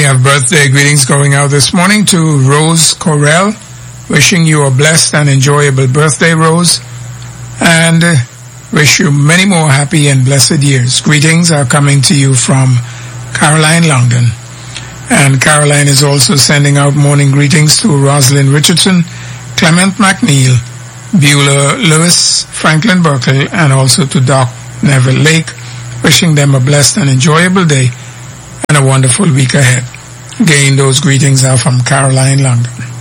have birthday greetings going out this morning to Rose Correll, wishing you a blessed and enjoyable birthday, Rose, and wish you many more happy and blessed years. Greetings are coming to you from Caroline Longden. And Caroline is also sending out morning greetings to Rosalind Richardson, Clement McNeil, Beulah Lewis, Franklin Burkle, and also to Doc Neville Lake, wishing them a blessed and enjoyable day and a wonderful week ahead. Again, those greetings are from Caroline Longden.